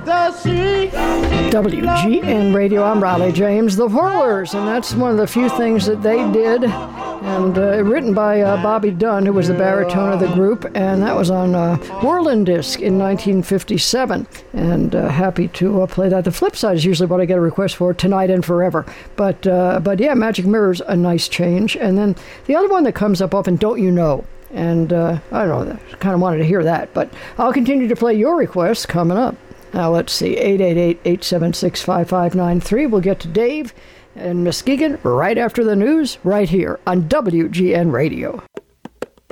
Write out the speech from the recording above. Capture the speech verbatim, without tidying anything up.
the sea. W G N Radio, I'm Riley James, the Whirlers, and that's one of the few things that they did, and uh, written by uh, Bobby Dunn, who was the baritone of the group, and that was on uh, Whirlin' Disc in nineteen fifty-seven, and uh, happy to uh, play that. The flip side is usually what I get a request for, Tonight and Forever, but, uh, but yeah, Magic Mirror's a nice change, and then the other one that comes up often, Don't You Know? And uh, I don't know, I kind of wanted to hear that, but I'll continue to play your requests coming up. Now, let's see, eight eight eight, eight seven six, five five nine three. We'll get to Dave and Muskegon right after the news, right here on W G N Radio.